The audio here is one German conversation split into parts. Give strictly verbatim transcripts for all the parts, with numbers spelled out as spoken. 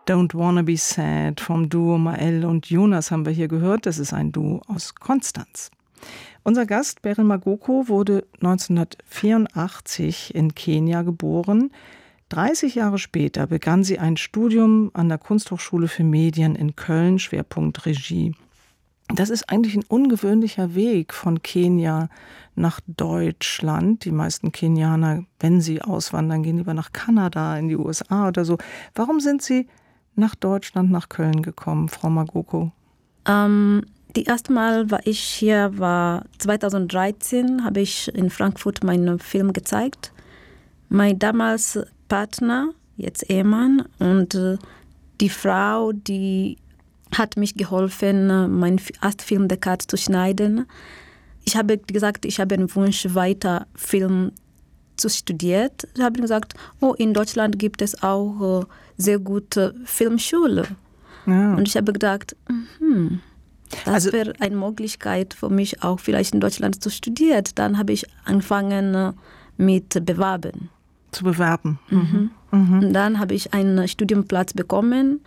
Don't Wanna Be Sad vom Duo Mael und Jonas haben wir hier gehört. Das ist ein Duo aus Konstanz. Unser Gast Beryl Magoko wurde neunzehnhundertvierundachtzig in Kenia geboren. dreißig Jahre später begann sie ein Studium an der Kunsthochschule für Medien in Köln, Schwerpunkt Regie. Das ist eigentlich ein ungewöhnlicher Weg von Kenia nach Deutschland. Die meisten Kenianer, wenn sie auswandern, gehen lieber nach Kanada, in die U S A oder so. Warum sind Sie nach Deutschland, nach Köln gekommen, Frau Magoko? Ähm, die erste Mal, war ich hier war zweitausenddreizehn, habe ich in Frankfurt meinen Film gezeigt. Mein damals Partner, jetzt Ehemann, und äh, die Frau, die hat mich geholfen, meinen ersten Film The Cut zu schneiden. Ich habe gesagt, ich habe einen Wunsch, weiter Film zu studieren. Ich habe gesagt, oh, in Deutschland gibt es auch äh, sehr gute Filmschule. Ja. Und ich habe gedacht, hm, das also, wäre eine Möglichkeit für mich auch vielleicht in Deutschland zu studieren. Dann habe ich angefangen äh, mit Bewerben. Zu bewerben. Mhm. Mhm. Und dann habe ich einen Studienplatz bekommen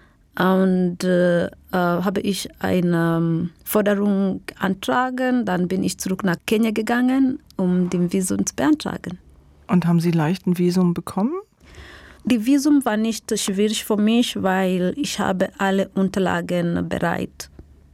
und äh, äh, habe ich eine Forderung beantragen. Dann bin ich zurück nach Kenia gegangen, um den Visum zu beantragen. Und haben Sie leicht ein Visum bekommen? Die Visum war nicht schwierig für mich, weil ich habe alle Unterlagen bereit.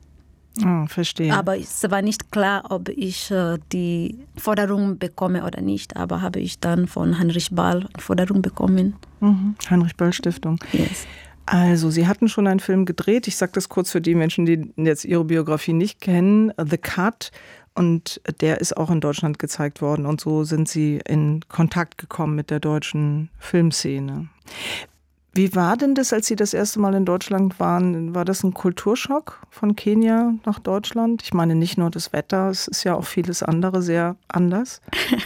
Oh, verstehe. Aber es war nicht klar, ob ich äh, die Forderung bekomme oder nicht. Aber habe ich dann von Heinrich Böll eine Forderung bekommen. Mhm. Heinrich Böll Stiftung. Yes. Also, Sie hatten schon einen Film gedreht. Ich sage das kurz für die Menschen, die jetzt Ihre Biografie nicht kennen. The Cut. Und der ist auch in Deutschland gezeigt worden. Und so sind Sie in Kontakt gekommen mit der deutschen Filmszene. Wie war denn das, als Sie das erste Mal in Deutschland waren? War das ein Kulturschock von Kenia nach Deutschland? Ich meine nicht nur das Wetter, es ist ja auch vieles andere sehr anders.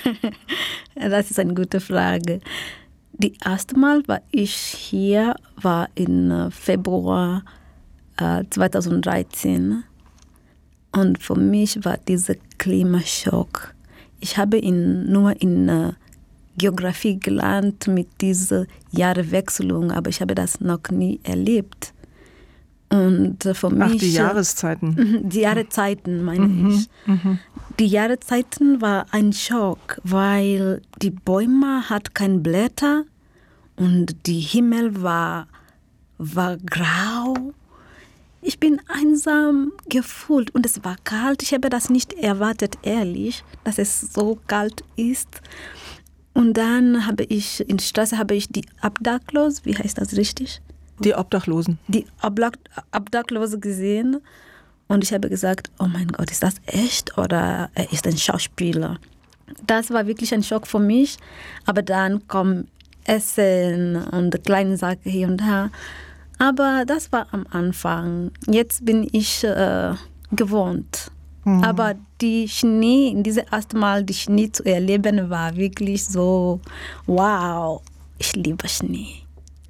Das ist eine gute Frage. Die erste Mal war ich hier, war im Februar äh, zweitausenddreizehn. Und für mich war dieser Klimaschock. Ich habe ihn nur in äh, Geografie gelernt mit dieser Jahreswechselung, aber ich habe das noch nie erlebt. Und äh, für Ach, mich, die Jahreszeiten. Die Jahreszeiten, meine mhm, ich. Mhm. Die Jahreszeiten war ein Schock, weil die Bäume hatten keine Blätter und der Himmel war, war grau. Ich bin einsam gefühlt und es war kalt. Ich habe das nicht erwartet, ehrlich, dass es so kalt ist. Und dann habe ich, in der Straße habe ich die Obdachlosen, wie heißt das richtig? Die Obdachlosen. Die Obdachlosen gesehen. Und ich habe gesagt, oh mein Gott, ist das echt oder er ist ein Schauspieler? Das war wirklich ein Schock für mich. Aber dann kommt Essen und kleine Sachen hier und da. Aber das war am Anfang. Jetzt bin ich äh, gewohnt. Mhm. Aber die Schnee, dieses erste Mal die Schnee zu erleben, war wirklich so, wow, ich liebe Schnee.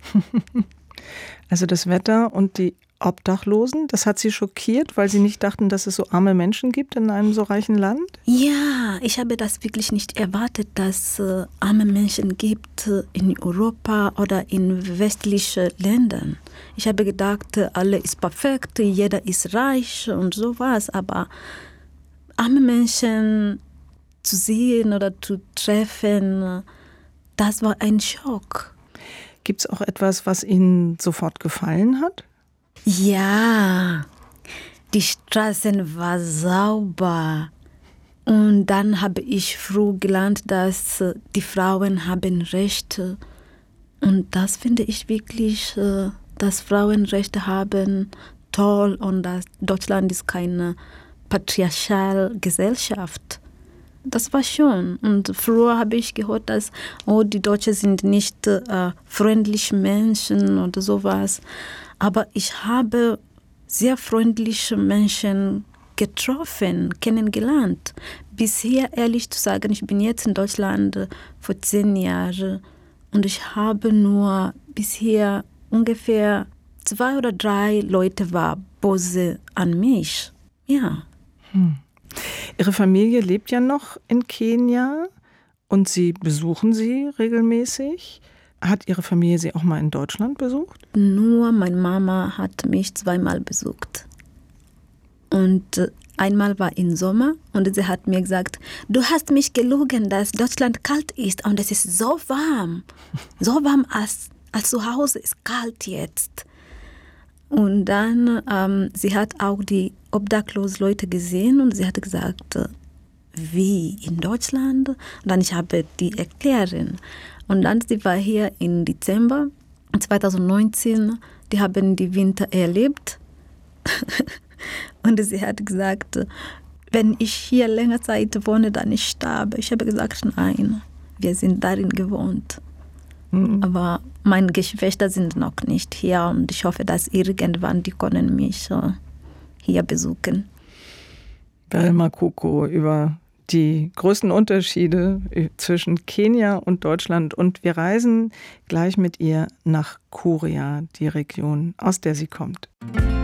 Also das Wetter und die Obdachlosen, das hat Sie schockiert, weil Sie nicht dachten, dass es so arme Menschen gibt in einem so reichen Land? Ja, ich habe das wirklich nicht erwartet, dass es äh, arme Menschen gibt äh, in Europa oder in westlichen Ländern. Ich habe gedacht, alles ist perfekt, jeder ist reich und sowas, aber arme Menschen zu sehen oder zu treffen, das war ein Schock. Gibt es auch etwas, was Ihnen sofort gefallen hat? Ja, die Straßen waren sauber. Und dann habe ich früh gelernt, dass die Frauen haben Rechte. Und das finde ich wirklich, dass Frauen Rechte haben, toll. Und dass Deutschland ist keine patriarchale Gesellschaft. Das war schön. Und früher habe ich gehört, dass oh, die Deutschen sind nicht äh, freundliche Menschen oder sowas. Aber ich habe sehr freundliche Menschen getroffen, kennengelernt. Bisher, ehrlich zu sagen, ich bin jetzt in Deutschland vor zehn Jahren und ich habe nur bisher ungefähr zwei oder drei Leute war böse an mich. Ja. Hm. Ihre Familie lebt ja noch in Kenia und Sie besuchen sie regelmäßig. Hat Ihre Familie Sie auch mal in Deutschland besucht? Nur meine Mama hat mich zweimal besucht. Und einmal war im Sommer und sie hat mir gesagt, du hast mich gelogen, dass Deutschland kalt ist und es ist so warm. So warm als, als zu Hause ist kalt jetzt. Und dann, ähm, sie hat auch die obdachlosen Leute gesehen und sie hat gesagt, wie, in Deutschland? Und dann ich habe die erklären. Und dann, sie war hier im Dezember zwanzig neunzehn, die haben die Winter erlebt. Und sie hat gesagt, wenn ich hier länger Zeit wohne, dann ich sterbe. Ich habe gesagt, nein, wir sind darin gewohnt. Mhm. Aber meine Geschwister sind noch nicht hier und ich hoffe, dass irgendwann die können mich hier besuchen. Belma Kuko über die größten Unterschiede zwischen Kenia und Deutschland. Und wir reisen gleich mit ihr nach Kuria, die Region, aus der sie kommt.